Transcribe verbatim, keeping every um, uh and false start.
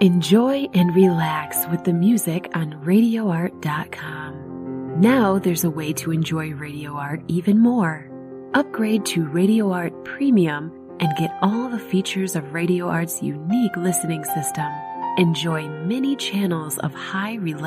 Enjoy and relax with the music on radio art dot com. Now there's a way to enjoy Radio Art even more. Upgrade to Radio Art Premium and get all the features of Radio Art's unique listening system. Enjoy many channels of high reliability